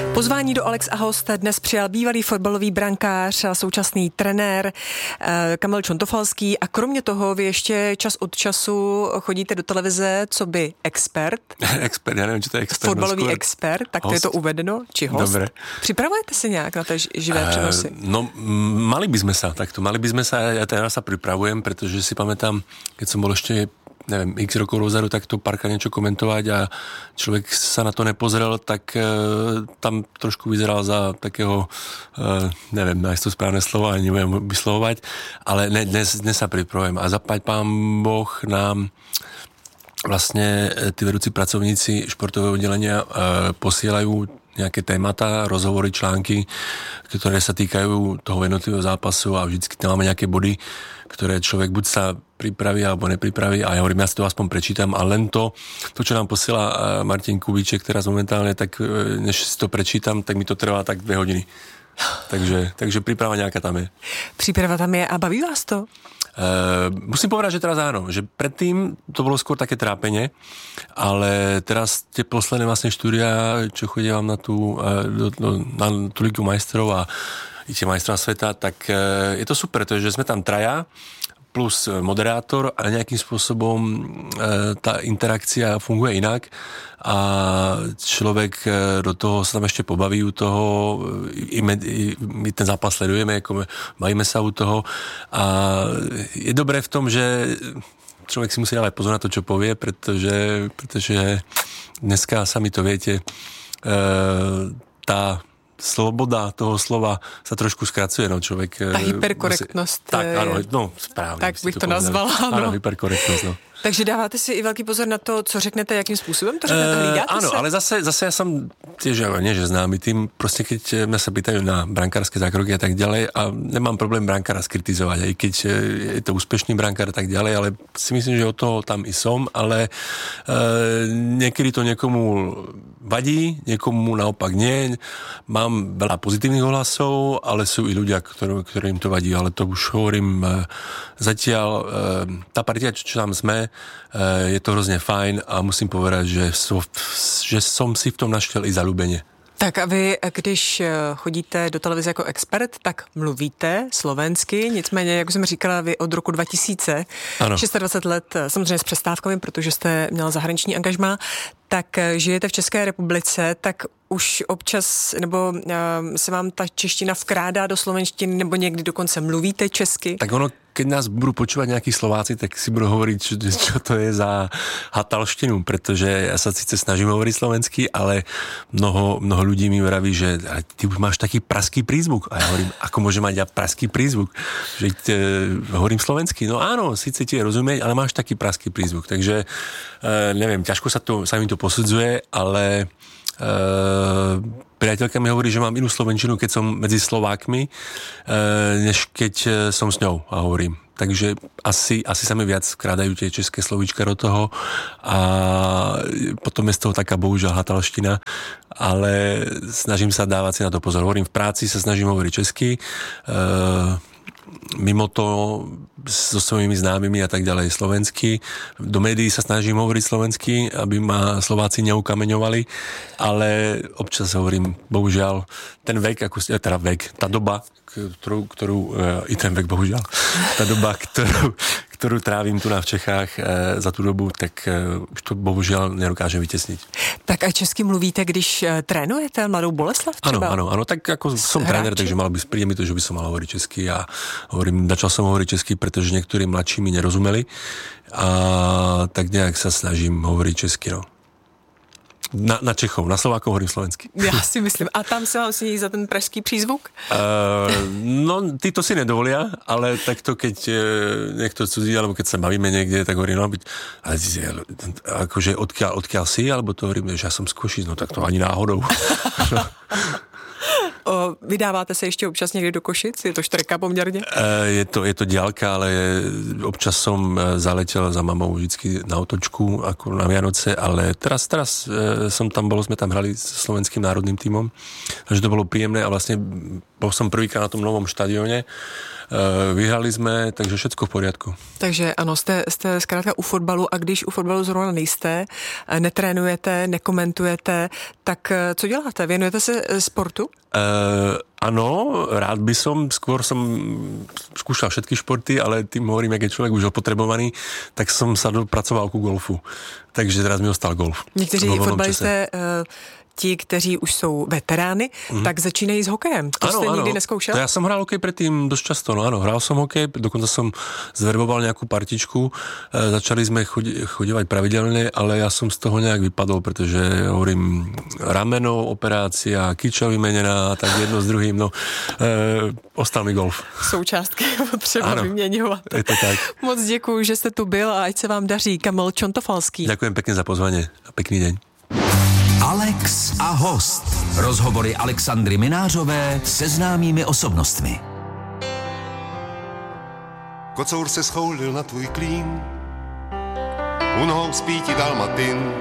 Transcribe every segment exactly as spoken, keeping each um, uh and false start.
Pozvání do Alex a host dnes přijal bývalý fotbalový brankář a současný trenér Kamil Čontofalský a kromě toho vy ještě čas od času chodíte do televize co by expert. Expert, já nevím, či to je expert. Fotbalový no, expert, tak host. To je to uvedeno, či host. Dobre. Připravujete se nějak na té živé uh, přenosy? No, mali by sme sa, takto, mali by sme sa, ja teraz sa pripravujem, pretože si pamätám, keď som bol ešte neviem, x rokov dozadu, tak to párkrát niečo komentovať a človek sa na to nepozrel, tak e, tam trošku vyzeral za takého, e, neviem, nájsť to správne slovo, ale neviem vyslovovať, ale ne, dnes, dnes sa pripravujem a zapať pán Boh nám vlastne tí vedúci pracovníci športového oddelenia e, posielajú nejaké témata, rozhovory, články, ktoré sa týkajú toho jednotlivého zápasu a vždycky tam máme nejaké body, ktoré človek buď sa pripraví alebo nepripraví a ja hovorím, ja si to aspoň prečítam a len to, to čo nám posiela Martin Kubíček teraz momentálne, tak než si to prečítam, tak mi to trvá tak dve hodiny. Takže, takže príprava nejaká tam je. Príprava tam je a baví vás to? Uh, musím povedať, že teraz áno, že predtým to bolo skôr také trápenie, ale teraz tie posledné vlastne štúdia, čo chodievam na tú, uh, do, do, na tú Ligu majstrov a i tie majstrov sveta, tak uh, je to super, to je, že sme tam traja plus moderátor a nejakým spôsobom e, tá interakcia funguje inak a človek e, do toho sa tam ešte pobaví u toho, i, i, my ten zápas sledujeme, ako bavíme sa u toho a je dobré v tom, že človek si musí dávať pozor na to, čo povie, pretože, pretože dneska sami to viete, e, tá sloboda toho slova sa trošku skracuje, no človek... Ta hyperkorektnost. Musí, tak, áno, no správne. Tak bych to, to nazvala, áno. Áno, hyperkorektnosť, no. Takže dáváte si i velký pozor na to, co řeknete, jakým způsobem to řeknete, hlídáte uh, áno, se? ale zase, zase ja som tiež, nie že známy tým, proste keď mňa sa pýtajú na brankárske zákroky a tak ďalej a nemám problém brankára skritizovať, aj keď je to úspešný brankár a tak ďalej, ale si myslím, že od toho tam i som, ale uh, niekedy to niekomu vadí, niekomu naopak nie. Mám veľa pozitívnych ohlasov, ale sú i ľudia, ktorý, ktorým to vadí, ale to už hovorím uh, zatiaľ, uh, tá partia, čo, čo tam sme, je to hrozně fajn a musím povedať, že, so, že som si v tom naštěl i zalúbenie. Tak a vy, když chodíte do televize jako expert, tak mluvíte slovensky, nicméně, jak jsem říkala, vy od roku dva tisíce, ano. dvacet šest let, samozřejmě s přestávkami, protože jste měla zahraniční angažmá, tak žijete v České republice, tak už občas, nebo uh, se vám ta čeština vkrádá do slovenštiny, nebo někdy dokonce mluvíte česky? Tak ono, keď nás budú počúvať nejakí Slováci, tak si budú hovoriť, čo, čo to je za hatalštinu, pretože ja sa síce snažím hovoriť slovensky, ale mnoho, mnoho ľudí mi vraví, že ty už máš taký praský prízvuk. A ja hovorím, ako môžem mať ja praský prízvuk? Že te, hovorím slovensky. No áno, síce ti je rozumieť, ale máš taký praský prízvuk. Takže uh, neviem, ťažko sa, to, sa mi to posudzuje, ale Uh, priateľka mi hovorí, že mám inú slovenčinu, keď som medzi Slovákmi, uh, než keď uh, som s ňou a hovorím. Takže asi, asi sa mi viac vkrádajú tie české slovíčka do toho a potom je z toho taká bohužiaľ hatalština, ale snažím sa dávať si na to pozor. Hovorím v práci, sa snažím hovoriť česky, uh, mimo to so svojimi známymi a tak ďalej slovensky. Do médií sa snažím hovoriť slovensky, aby ma Slováci neukameňovali, ale občas hovorím, bohužiaľ, ten vek, ako, teda vek, tá doba, ktorú, ktorú i ten vek, bohužiaľ, tá doba, ktorú, ktorú trávim tu na v Čechách za tú dobu, tak už to bohužiaľ nedokážem vytesniť. Tak a česky mluvíte, když trénujete Mladou Boleslav třeba? Áno, áno, áno, tak ako som hráči. Tréner, takže mal by, príde mi to, že by som mal hovoriť česky a hovorím, začal som hovoriť česky, pretože niektorí mladší mi nerozumeli a tak nejak sa snažím hovoriť česky, no. Na, na Čechov, na Slovákov hovorím slovensky. Já si myslím. A tam se vám sníží za ten pražský přízvuk? Uh, no, tí to si nedovolia, ale takto, keď uh, niekto cudzí, alebo keď sa bavíme niekde, tak hovorím, no, byť, ale akože odkiaľ, odkiaľ si, alebo to hovorím, že ja som z Košic, no tak to ani náhodou. O, vydáváte se ještě občas někdy do Košic? Je to štreka poměrně? Je to, je to diaľka, ale občas som zaletel za mamou vždycky na otočku, ako na Vianoce, ale teraz, teraz som tam bol, sme tam hrali s slovenským národným tímom, takže to bolo príjemné a vlastne bol som prvýkrát na tom novom štadióne vyhrali jsme, takže všetko v poriadku. Takže ano, jste, jste zkrátka u fotbalu a když u fotbalu zrovna nejste, netrénujete, nekomentujete, tak co děláte? Věnujete se sportu? Uh, Áno, rád by som, skôr som skúšal všetky športy, ale tým hovorím, jak je človek už opotrebovaný, tak som sa dopracoval ku golfu. Takže teraz mi ostal golf. Někteří fotbalisté, uh, ti, kteří už jsou veterány, mm. tak začínají s hokejem. To ano, jste nikdy ano. neskoušel? To ja som hral hokej predtým dosť často, no áno, hral som hokej, dokonca som zverboval nejakú partičku, e, začali sme chodi, chodívať pravidelne, ale ja som z toho nejak vypadol, pretože hovorím rameno, operácia, kyča vymenená, tak jedno s druhým, no e, ostal mi golf. Součástky potřeba vyměňovat. Je to tak. Moc děkuju, že jste tu byl a ať se vám daří. Kamil Čontofalský. Ďakujem pekne za pozvanie a pekný deň. Alex a host. Rozhovory Alexandry Minářové se známými osobnostmi. Kocour se schoulil na tvůj klín, u nohou spí ti dalmatin.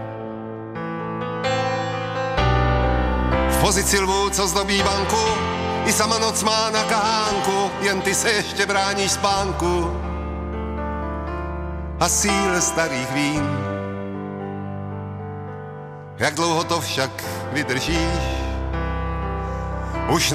V pozici lvů, co zdobí banku, i sama noc má na kahánku, jen ty se ještě bráníš spánku a síle starých vín. Jak dlouho to však vydržíš? Už